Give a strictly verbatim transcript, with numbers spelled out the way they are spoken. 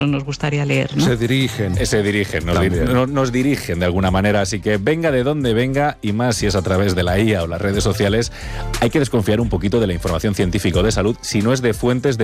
nos gustaría leer, ¿no? Se dirigen. Se dirigen, nos, dir, nos, nos dirigen de alguna manera, así que venga de donde venga, y más si es a través de la I A o las redes sociales, hay que desconfiar un poquito de la información científica o de salud si no es de fuentes de